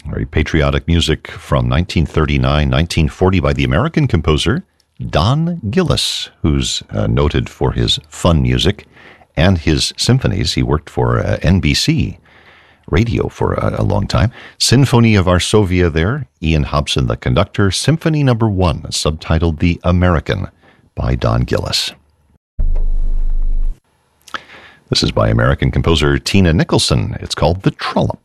Very patriotic music from 1939-1940 by the American composer Don Gillis, who's noted for his fun music and his symphonies. He worked for NBC radio for a long time. Sinfonie of Varsovia there, Ian Hobson the conductor, Symphony No. 1, subtitled The American by Don Gillis. This is by American composer Tina Nicholson. It's called The Trollop.